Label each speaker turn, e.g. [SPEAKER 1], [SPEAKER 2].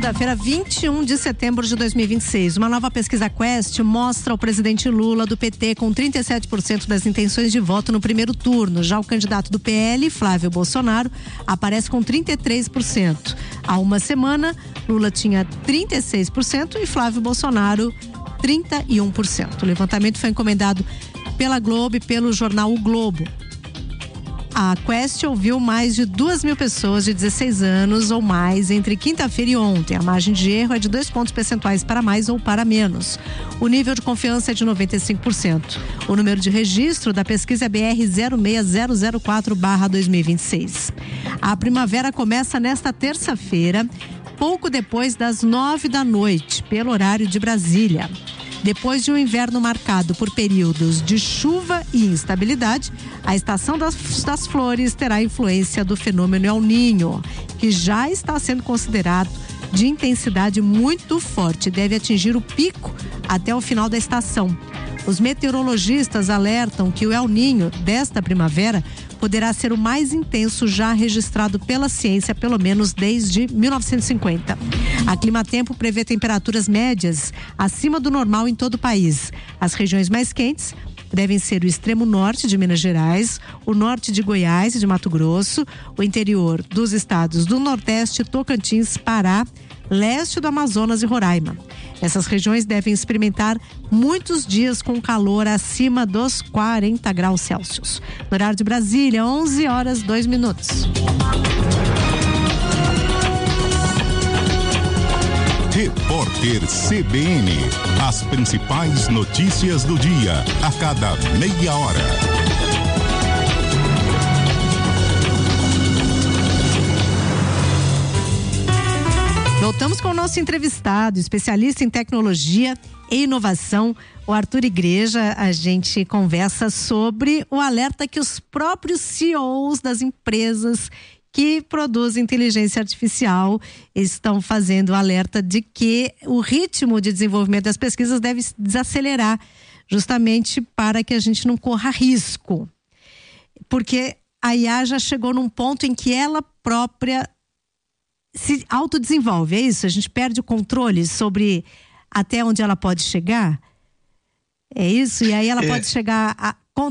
[SPEAKER 1] segunda-feira, 21 de setembro de 2026. Uma nova pesquisa Quest mostra o presidente Lula do PT com 37% das intenções de voto no primeiro turno. Já o candidato do PL, Flávio Bolsonaro, aparece com 33%. Há uma semana, Lula tinha 36% e Flávio Bolsonaro 31%. O levantamento foi encomendado pela Globo e pelo jornal O Globo. A Quest ouviu mais de 2.000 pessoas de 16 anos ou mais entre quinta-feira e ontem. A margem de erro é de 2 pontos percentuais para mais ou para menos. O nível de confiança é de 95%. O número de registro da pesquisa é BR 06004/2026. A primavera começa nesta terça-feira, pouco depois das 9 da noite, pelo horário de Brasília. Depois de um inverno marcado por períodos de chuva e instabilidade, a estação das flores terá influência do fenômeno El Niño, que já está sendo considerado de intensidade muito forte e deve atingir o pico até o final da estação. Os meteorologistas alertam que o El Niño desta primavera poderá ser o mais intenso já registrado pela ciência, pelo menos desde 1950. A Climatempo prevê temperaturas médias acima do normal em todo o país. As regiões mais quentes devem ser o extremo norte de Minas Gerais, o norte de Goiás e de Mato Grosso, o interior dos estados do Nordeste, Tocantins, Pará, leste do Amazonas e Roraima. Essas regiões devem experimentar muitos dias com calor acima dos 40 graus Celsius. No horário de Brasília, 11h02.
[SPEAKER 2] Repórter CBN. As principais notícias do dia, a cada meia hora.
[SPEAKER 1] Voltamos com o nosso entrevistado, especialista em tecnologia e inovação, o Arthur Igreja. A gente conversa sobre o alerta que os próprios CEOs das empresas que produzem inteligência artificial estão fazendo o alerta de que o ritmo de desenvolvimento das pesquisas deve desacelerar, justamente para que a gente não corra risco. Porque a IA já chegou num ponto em que ela própria se autodesenvolve, é isso? A gente perde o controle sobre até onde ela pode chegar? É isso? E aí ela pode chegar